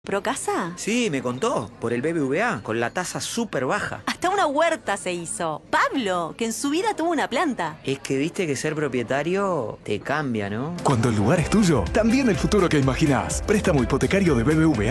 ¿Pro casa? Sí, me contó, por el BBVA, con la tasa súper baja. Hasta una huerta se hizo. Pablo, que en su vida tuvo una planta. Es que viste que ser propietario te cambia, ¿no? Cuando el lugar es tuyo, también el futuro que imaginás. Préstamo hipotecario de BBVA